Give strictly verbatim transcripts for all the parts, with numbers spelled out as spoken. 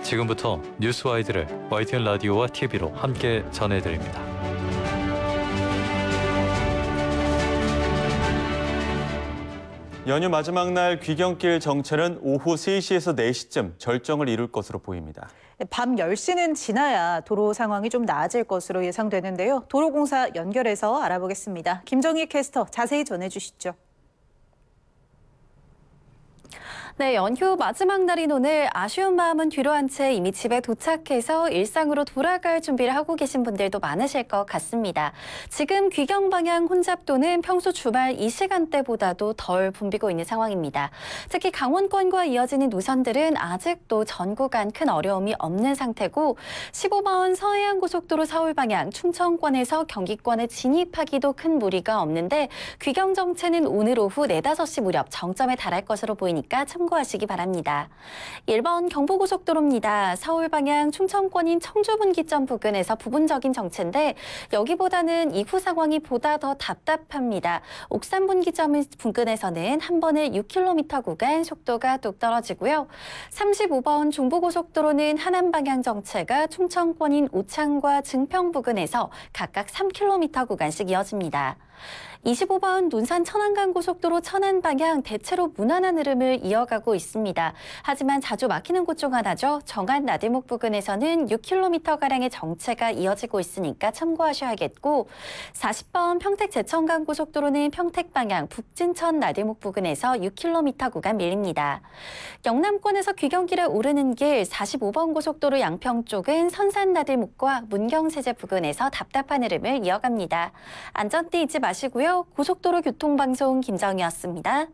지금부터 뉴스와이드를 와이티엔 라디오와 티비로 함께 전해드립니다. 연휴 마지막 날 귀경길 정체는 오후 세 시에서 네 시쯤 절정을 이룰 것으로 보입니다. 밤 열 시는 지나야 도로 상황이 좀 나아질 것으로 예상되는데요. 도로공사 연결해서 알아보겠습니다. 김정희 캐스터 자세히 전해주시죠. 네, 연휴 마지막 날인 오늘 아쉬운 마음은 뒤로 한 채 이미 집에 도착해서 일상으로 돌아갈 준비를 하고 계신 분들도 많으실 것 같습니다. 지금 귀경 방향 혼잡도는 평소 주말 이 시간대보다도 덜 붐비고 있는 상황입니다. 특히 강원권과 이어지는 노선들은 아직도 전 구간 큰 어려움이 없는 상태고 십오 번 서해안고속도로 서울 방향 충청권에서 경기권에 진입하기도 큰 무리가 없는데 귀경 정체는 오늘 오후 네, 다섯 시 무렵 정점에 달할 것으로 보이니까 참고하시기 바랍니다. 일 번 경부고속도로입니다. 서울 방향 충청권인 청주분기점 부근에서 부분적인 정체인데 여기보다는 이후 상황이 보다 더 답답합니다. 옥산분기점 부근에서는 한 번에 육 킬로미터 구간 속도가 뚝 떨어지고요. 삼십오 번 중부고속도로는 하남 방향 정체가 충청권인 오창과 증평 부근에서 각각 삼 킬로미터 구간씩 이어집니다. 이십오 번 논산 천안간 고속도로 천안 방향 대체로 무난한 흐름을 이어가고 있습니다. 하지만 자주 막히는 곳 중 하나죠. 정안 나들목 부근에서는 육 킬로미터가량의 정체가 이어지고 있으니까 참고하셔야겠고 사십 번 평택 제천간 고속도로는 평택 방향 북진천 나들목 부근에서 육 킬로미터 구간 밀립니다. 영남권에서 귀경길에 오르는 길 사십오 번 고속도로 양평 쪽은 선산 나들목과 문경세제 부근에서 답답한 흐름을 이어갑니다. 안전띠 잊지 마시고요. 고속도로 교통방송 김정희였습니다.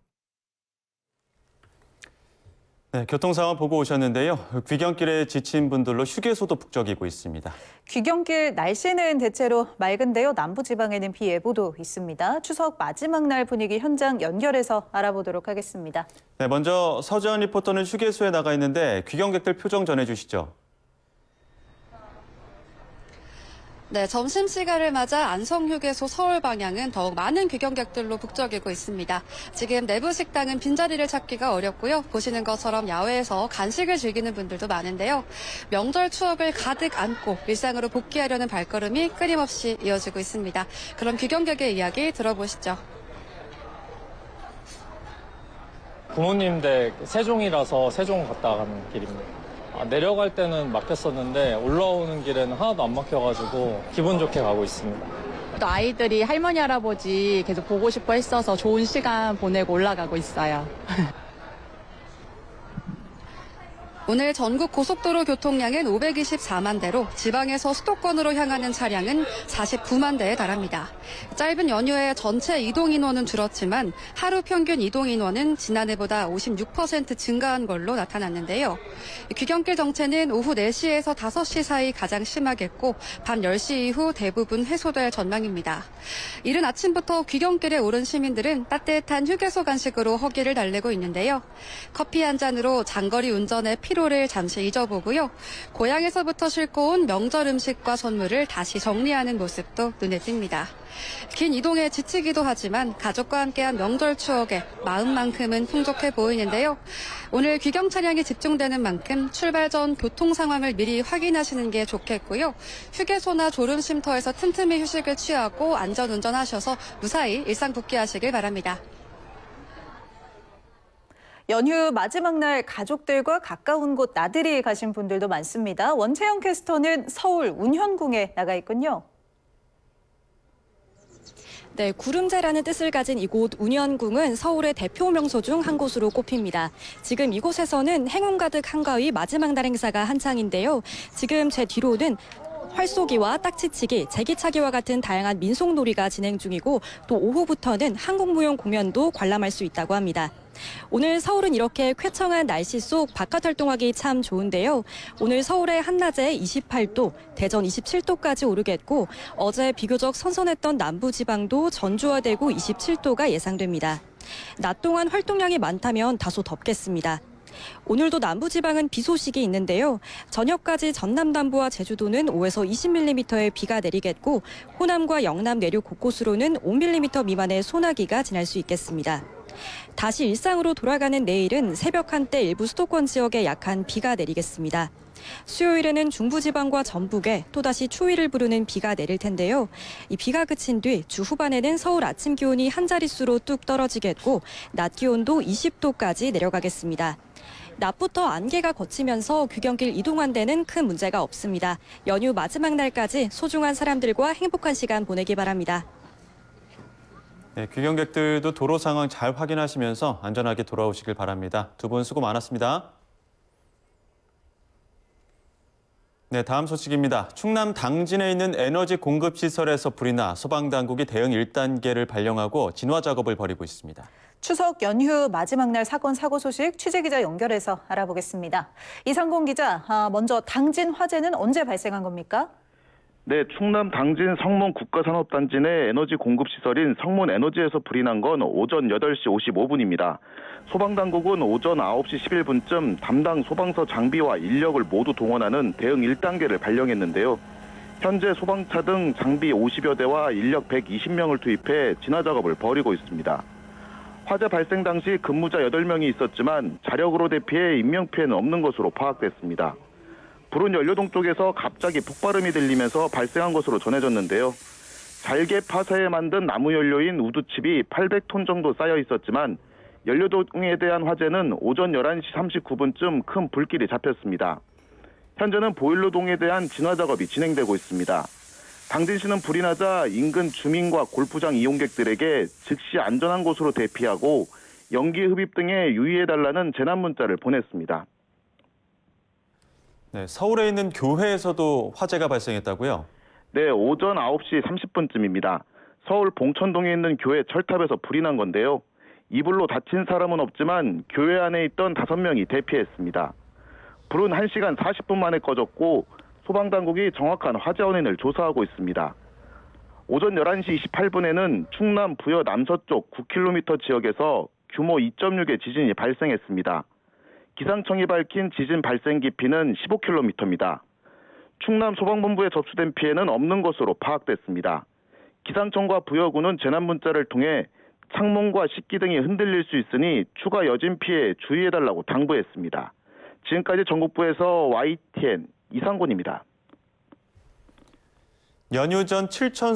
네, 교통 상황 보고 오셨는데요. 귀경길에 지친 분들로 휴게소도 북적이고 있습니다. 귀경길 날씨는 대체로 맑은데요. 남부지방에는 비 예보도 있습니다. 추석 마지막 날 분위기 현장 연결해서 알아보도록 하겠습니다. 네, 먼저 서지현 리포터는 휴게소에 나가 있는데 귀경객들 표정 전해주시죠. 네, 점심시간을 맞아 안성휴게소 서울 방향은 더욱 많은 귀경객들로 북적이고 있습니다. 지금 내부 식당은 빈자리를 찾기가 어렵고요. 보시는 것처럼 야외에서 간식을 즐기는 분들도 많은데요. 명절 추억을 가득 안고 일상으로 복귀하려는 발걸음이 끊임없이 이어지고 있습니다. 그럼 귀경객의 이야기 들어보시죠. 부모님 댁 세종이라서 세종 갔다 가는 길입니다. 아, 내려갈 때는 막혔었는데 올라오는 길에는 하나도 안 막혀가지고 기분 좋게 가고 있습니다. 또 아이들이 할머니, 할아버지 계속 보고 싶어 했어서 좋은 시간 보내고 올라가고 있어요. 오늘 전국 고속도로 교통량은 오백이십사만 대로 지방에서 수도권으로 향하는 차량은 사십구만 대에 달합니다. 짧은 연휴에 전체 이동 인원은 줄었지만 하루 평균 이동 인원은 지난해보다 오십육 퍼센트 증가한 걸로 나타났는데요. 귀경길 정체는 오후 네 시에서 다섯 시 사이 가장 심하겠고 밤 열 시 이후 대부분 해소될 전망입니다. 이른 아침부터 귀경길에 오른 시민들은 따뜻한 휴게소 간식으로 허기를 달래고 있는데요. 커피 한 잔으로 장거리 운전에 피로를 잠시 잊어보고요. 고향에서부터 싣고 온 명절 음식과 선물을 다시 정리하는 모습도 눈에 띕니다. 긴 이동에 지치기도 하지만 가족과 함께한 명절 추억에 마음만큼은 풍족해 보이는데요. 오늘 귀경 차량이 집중되는 만큼 출발 전 교통 상황을 미리 확인하시는 게 좋겠고요. 휴게소나 졸음쉼터에서 틈틈이 휴식을 취하고 안전운전하셔서 무사히 일상 복귀하시길 바랍니다. 연휴 마지막 날 가족들과 가까운 곳 나들이 가신 분들도 많습니다. 원채영 캐스터는 서울 운현궁에 나가 있군요. 네, 구름제라는 뜻을 가진 이곳 운현궁은 서울의 대표 명소 중 한 곳으로 꼽힙니다. 지금 이곳에서는 행운 가득 한가위 마지막 날 행사가 한창인데요. 지금 제 뒤로는 활쏘기와 딱지치기, 제기차기와 같은 다양한 민속놀이가 진행 중이고 또 오후부터는 한국무용 공연도 관람할 수 있다고 합니다. 오늘 서울은 이렇게 쾌청한 날씨 속 바깥 활동하기 참 좋은데요. 오늘 서울의 한낮에 이십팔 도, 대전 이십칠 도까지 오르겠고 어제 비교적 선선했던 남부지방도 전주와 대구 이십칠 도가 예상됩니다. 낮 동안 활동량이 많다면 다소 덥겠습니다. 오늘도 남부지방은 비 소식이 있는데요. 저녁까지 전남 남부와 제주도는 오에서 이십 밀리미터의 비가 내리겠고 호남과 영남 내륙 곳곳으로는 오 밀리미터 미만의 소나기가 지날 수 있겠습니다. 다시 일상으로 돌아가는 내일은 새벽 한때 일부 수도권 지역에 약한 비가 내리겠습니다. 수요일에는 중부지방과 전북에 또다시 추위를 부르는 비가 내릴 텐데요. 이 비가 그친 뒤 주 후반에는 서울 아침 기온이 한 자릿수로 뚝 떨어지겠고 낮 기온도 이십 도까지 내려가겠습니다. 낮부터 안개가 걷히면서 귀경길 이동한 데는 큰 문제가 없습니다. 연휴 마지막 날까지 소중한 사람들과 행복한 시간 보내기 바랍니다. 네, 귀경객들도 도로 상황 잘 확인하시면서 안전하게 돌아오시길 바랍니다. 두 분 수고 많았습니다. 네, 다음 소식입니다. 충남 당진에 있는 에너지 공급 시설에서 불이 나 소방당국이 대응 일 단계를 발령하고 진화 작업을 벌이고 있습니다. 추석 연휴 마지막 날 사건 사고 소식 취재기자 연결해서 알아보겠습니다. 이상공 기자, 먼저 당진 화재는 언제 발생한 겁니까? 네, 충남 당진 성문 국가산업단지 내 에너지 공급시설인 성문에너지에서 불이 난 건 오전 여덟 시 오십오 분입니다. 소방당국은 오전 아홉 시 십일 분쯤 담당 소방서 장비와 인력을 모두 동원하는 대응 일 단계를 발령했는데요. 현재 소방차 등 장비 오십여 대와 인력 백이십 명을 투입해 진화 작업을 벌이고 있습니다. 화재 발생 당시 근무자 여덟 명이 있었지만 자력으로 대피해 인명피해는 없는 것으로 파악됐습니다. 불은 연료동 쪽에서 갑자기 폭발음이 들리면서 발생한 것으로 전해졌는데요. 잘게 파쇄해 만든 나무 연료인 우두칩이 팔백 톤 정도 쌓여 있었지만 연료동에 대한 화재는 오전 열한 시 삼십구 분쯤 큰 불길이 잡혔습니다. 현재는 보일러동에 대한 진화 작업이 진행되고 있습니다. 당진시는 불이 나자 인근 주민과 골프장 이용객들에게 즉시 안전한 곳으로 대피하고 연기 흡입 등에 유의해달라는 재난 문자를 보냈습니다. 네, 서울에 있는 교회에서도 화재가 발생했다고요? 네, 오전 아홉 시 삼십 분쯤입니다. 서울 봉천동에 있는 교회 철탑에서 불이 난 건데요. 이불로 다친 사람은 없지만 교회 안에 있던 다섯 명이 대피했습니다. 불은 한 시간 사십 분 만에 꺼졌고 소방당국이 정확한 화재 원인을 조사하고 있습니다. 오전 열한 시 이십팔 분에는 충남 부여 남서쪽 구 킬로미터 지역에서 규모 이 점 육의 지진이 발생했습니다. 기상청이 밝힌 지진 발생 깊이는 십오 킬로미터입니다. 충남 소방본부에 접수된 피해는 없는 것으로 파악됐습니다. 기상청과 부여군은 재난 문자를 통해 창문과 식기 등이 흔들릴 수 있으니 추가 여진 피해에 주의해달라고 당부했습니다. 지금까지 전국부에서 와이티엔 이상곤입니다. 연휴 전 칠천